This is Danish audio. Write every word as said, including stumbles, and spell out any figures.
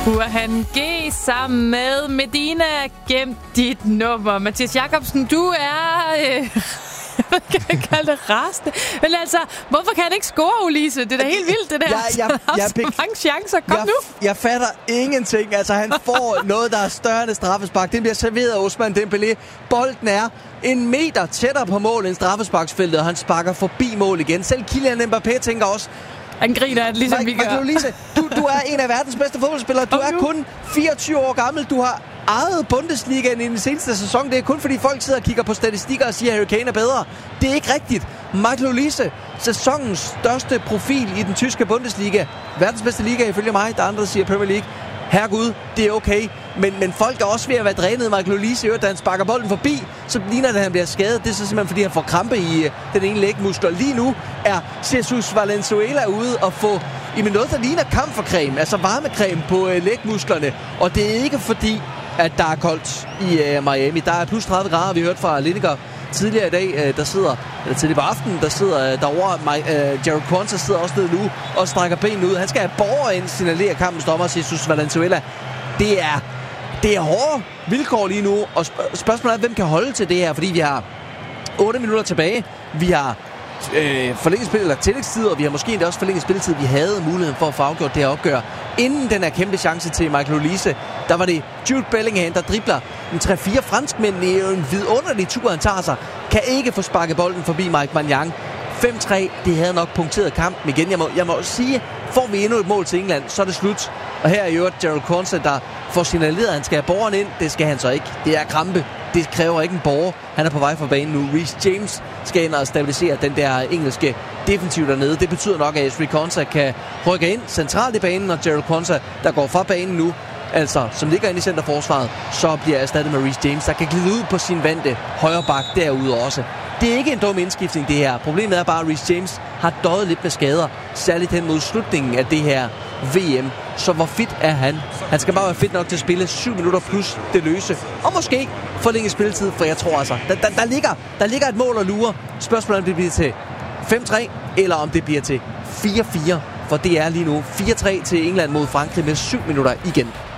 Burhan G sammen med Medina. Gem dit nummer. Mathias Jacobsen, du er... Øh, jeg kan ikke kalde det rasende. Men altså, hvorfor kan han ikke score, Ulise? Det er da helt vildt, det der. Jeg, jeg, han har jeg, så mange chancer. Kom jeg, nu. Jeg fatter ingenting. Altså, han får noget, der er større end straffespark. Den bliver serveret af Ousmane Dembélé. Bolden er en meter tættere på mål end straffesparksfeltet, og han sparker forbi mål igen. Selv Kylian Mbappé tænker også... Han griner, ligesom Mike, vi gør. Ulise, du, du er en af verdens bedste fodboldspillere. Du er kun fireogtyve år gammel. Du har ejet Bundesligaen i den seneste sæson. Det er kun fordi folk sidder og kigger på statistikker og siger, at Harry Kane er bedre. Det er ikke rigtigt. Michael Olise, sæsonens største profil i den tyske Bundesliga. Verdens bedste liga ifølge mig. Der er andre, der siger Premier League. Herregud, det er okay. Men, men folk er også ved at være drænet. Michael Olise, da han sparker bolden forbi, så ligner det, at han bliver skadet. Det er så simpelthen, fordi han får krampe i den ene lægmuskel. Lige nu er Jesus Valenzuela ude og få i noget, der ligner kamfercreme, altså varmecreme på øh, lægmusklerne. Og det er ikke fordi, at der er koldt i øh, Miami. Der er plus tredive grader, vi hørte fra Lineker tidligere i dag, øh, der sidder, eller tidligere på aftenen, der sidder øh, derovre. Øh, Jared Quansah sidder også nede nu og strækker benene ud. Han skal have borger ind, signalere kampens dommer, Jesus Valenzuela. Det er, det er hårde vilkår lige nu, og sp- spørgsmålet er, hvem kan holde til det her, fordi vi har otte minutter tilbage. Vi har øh, forlænget spil, eller tillægstid, og vi har måske endda også forlænget spilletid. Vi havde muligheden for at få afgjort det her opgør. Inden den her kæmpe chance til Michael Olise, der var det Jude Bellingham, der dribler en tre fire franskmænd. Det er jo en vidunderlig tur, han tager sig. Kan ikke få sparket bolden forbi Mike Maignan. fem tre, det havde nok punkteret kampen igen. Jeg må, jeg må sige, får vi endnu et mål til England, så er det slut. Og her er jo Jared Quansah, der får signaleret, at han skal have borgeren ind. Det skal han så ikke. Det er krampe. Det kræver ikke en borger. Han er på vej fra banen nu. Reece James skal ind og stabilisere den der engelske defensiv dernede. Det betyder nok, at Ezri Konsa kan rykke ind centralt i banen, og Jared Quansah, der går fra banen nu, altså som ligger inde i centerforsvaret, så bliver erstattet med Reece James, der kan glide ud på sin vante højre bak derude også. Det er ikke en dum indskiftning, det her. Problemet er bare, at Reece James har døjet lidt med skader, særligt hen mod slutningen af det her V M. Så hvor fit er han? Han skal bare være fit nok til at spille syv minutter plus det løse. Og måske forlænge spilletid, for jeg tror altså, der, der, der, ligger, der ligger et mål og lurer. Spørgsmålet om det bliver til fem tre, eller om det bliver til fire fire. For det er lige nu fire tre til England mod Frankrig med syv minutter igen.